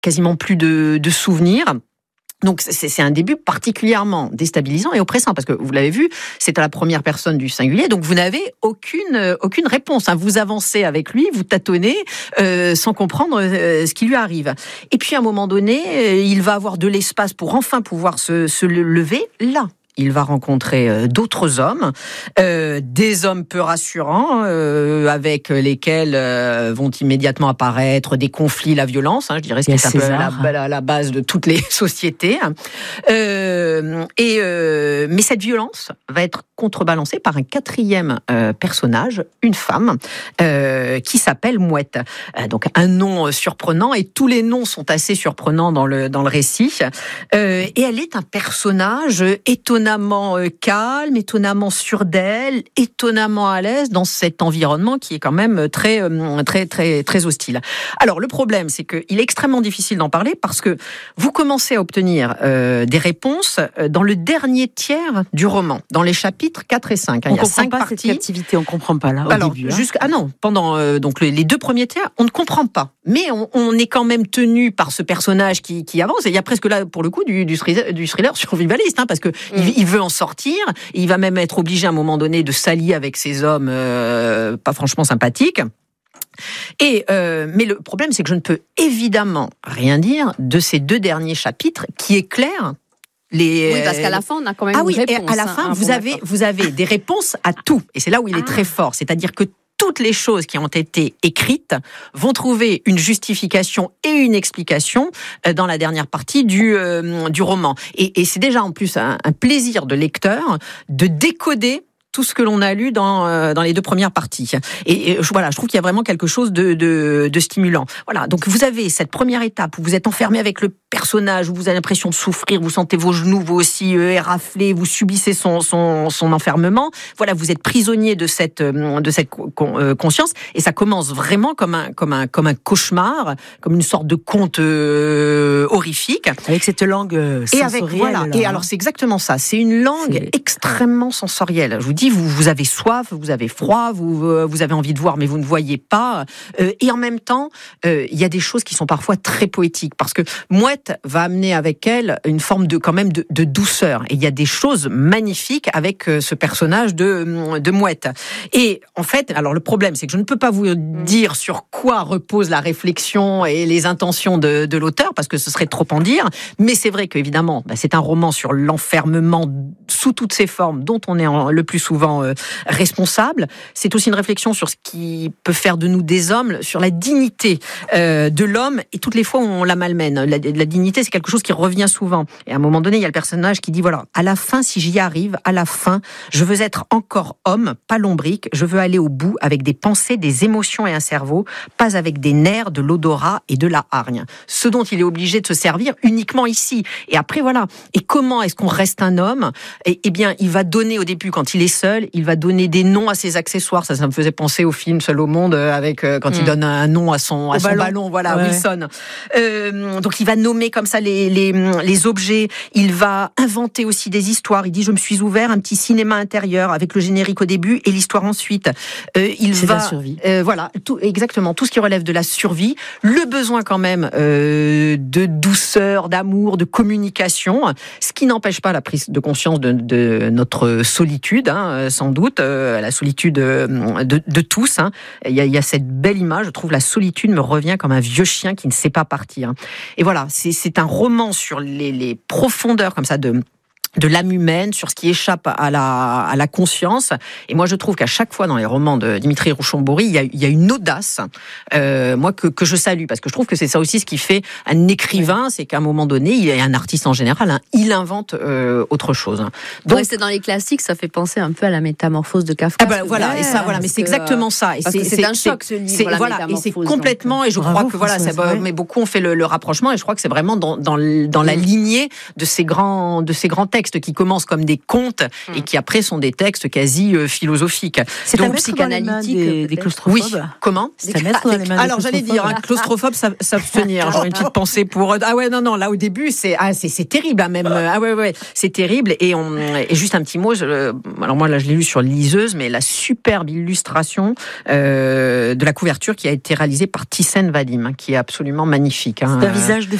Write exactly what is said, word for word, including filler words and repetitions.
quasiment plus de, de souvenirs. Donc c'est, c'est un début particulièrement déstabilisant et oppressant parce que vous l'avez vu, c'est à la première personne du singulier, donc vous n'avez aucune aucune réponse. Hein. Vous avancez avec lui, vous tâtonnez euh, sans comprendre euh, ce qui lui arrive. Et puis à un moment donné, euh, il va avoir de l'espace pour enfin pouvoir se, se lever là. Il va rencontrer euh, d'autres hommes, euh, des hommes peu rassurants, euh, avec lesquels euh, vont immédiatement apparaître des conflits, la violence, hein, je dirais, ce qui est un peu la, la, la base de toutes les sociétés. Euh, et, euh, mais cette violence va être contrebalancée par un quatrième euh, personnage, une femme, euh, qui s'appelle Mouette. Euh, donc un nom surprenant, et tous les noms sont assez surprenants dans le, dans le récit. Euh, et elle est un personnage étonnant, étonnamment calme, étonnamment sûr d'elle, étonnamment à l'aise dans cet environnement qui est quand même très, très, très, très hostile. Alors, le problème, c'est qu'il est extrêmement difficile d'en parler parce que vous commencez à obtenir euh, des réponses dans le dernier tiers du roman, dans les chapitres quatre et cinq. On Il y a comprend cinq pas parties. Cette captivité, on comprend pas là. Au Alors, début, hein. jusqu'à, ah non, pendant euh, donc les, les deux premiers tiers, on ne comprend pas. Mais on, on est quand même tenu par ce personnage qui, qui avance. Et il y a presque là, pour le coup, du, du thriller, du thriller survivaliste, hein, parce que mm. il, il veut en sortir. Il va même être obligé à un moment donné de s'allier avec ces hommes euh, pas franchement sympathiques. Et euh, mais le problème, c'est que je ne peux évidemment rien dire de ces deux derniers chapitres qui éclairent. Les... Oui, parce qu'à la fin, on a quand même ah une oui, réponse. Et à la fin, hein, vous, bon, avez, vous avez des réponses à tout. Et c'est là où il est ah. très fort. C'est-à-dire que toutes les choses qui ont été écrites vont trouver une justification et une explication dans la dernière partie du, euh, du roman. Et, et c'est déjà en plus un, un plaisir de lecteur de décoder tout ce que l'on a lu dans euh, dans les deux premières parties. Et, et voilà, je trouve qu'il y a vraiment quelque chose de, de de stimulant. Voilà, donc vous avez cette première étape où vous êtes enfermé avec le personnage, où vous avez l'impression de souffrir, vous sentez vos genoux vous aussi euh, éraflés, vous subissez son son son enfermement. Voilà, vous êtes prisonnier de cette euh, de cette con, euh, conscience, et ça commence vraiment comme un comme un comme un cauchemar, comme une sorte de conte euh, horrifique avec cette langue euh, sensorielle. Et avec voilà, là, et hein. alors c'est exactement ça, c'est une langue c'est... extrêmement sensorielle. Je vous dis, Vous, vous avez soif, vous avez froid, vous, vous avez envie de voir, mais vous ne voyez pas. Euh, et en même temps, euh, il y a des choses qui sont parfois très poétiques, parce que Mouette va amener avec elle une forme de, quand même, de, de douceur. Et il y a des choses magnifiques avec euh, ce personnage de, de Mouette. Et en fait, alors le problème, c'est que je ne peux pas vous dire sur quoi repose la réflexion et les intentions de, de l'auteur, parce que ce serait trop en dire. Mais c'est vrai qu'évidemment, bah, c'est un roman sur l'enfermement sous toutes ses formes, dont on est en, le plus souvent souvent euh, responsable. C'est aussi une réflexion sur ce qui peut faire de nous des hommes, sur la dignité euh, de l'homme, et toutes les fois où on la malmène. La, la dignité, c'est quelque chose qui revient souvent. Et à un moment donné, il y a le personnage qui dit, voilà, à la fin, si j'y arrive, à la fin, je veux être encore homme, pas lombric, je veux aller au bout avec des pensées, des émotions et un cerveau, pas avec des nerfs, de l'odorat et de la hargne. Ce dont il est obligé de se servir uniquement ici. Et après, voilà. Et comment est-ce qu'on reste un homme ? Eh, eh bien, il va donner au début, quand il est seul, il va donner des noms à ses accessoires. Ça, ça me faisait penser au film Seul au monde, avec euh, quand mmh. il donne un nom à son, à son ballon. ballon, voilà, ouais. Wilson. Euh, donc il va nommer comme ça les, les, les objets. Il va inventer aussi des histoires. Il dit, je me suis ouvert un petit cinéma intérieur avec le générique au début et l'histoire ensuite. Euh, il C'est va, la survie. Euh, voilà, tout, exactement, tout ce qui relève de la survie. Le besoin quand même euh, de douceur, d'amour, de communication, ce qui n'empêche pas la prise de conscience de, de notre solitude, hein, sans doute, euh, la solitude de, de tous. Hein. Il, y a, il y a cette belle image, je trouve, la solitude me revient comme un vieux chien qui ne sait pas partir. Et voilà, c'est, c'est un roman sur les, les profondeurs comme ça de... de l'âme humaine, sur ce qui échappe à la, à la conscience. Et moi, je trouve qu'à chaque fois dans les romans de Dimitri Rouchon-Bory, il y a, il y a une audace, euh, moi, que, que je salue, parce que je trouve que c'est ça aussi ce qui fait un écrivain, c'est qu'à un moment donné, il est un artiste en général, hein, il invente euh, autre chose. Donc, rester dans les classiques, ça fait penser un peu à la Métamorphose de Kafka. Ah ben, voilà, et ça, voilà, mais c'est exactement ça. Et parce c'est, que c'est, c'est un choc, ce livre, c'est, la voilà, et c'est complètement, donc. et je Bravo, crois que voilà, Françoise, ça, ouais. mais beaucoup ont fait le, le rapprochement, et je crois que c'est vraiment dans, dans, dans la lignée de ces grands, de ces grands textes. textes qui commencent comme des contes mmh. et qui après sont des textes quasi euh, philosophiques. C'est donc psychanalytique des, des claustrophobes. Oui. Comment? C'est à mettre dans les mains des Alors j'allais dire, hein, claustrophobe, ça, s'abstenir. J'aurais une petite pensée pour. Ah ouais, non, non. Là au début, c'est ah, c'est, c'est terrible, hein, même. Ah ouais, ouais, c'est terrible. Et on et juste un petit mot. Je, alors moi là, je l'ai lu sur liseuse, mais la superbe illustration euh, de la couverture qui a été réalisée par Thyssen Vadim, hein, qui est absolument magnifique. Hein. C'est un visage de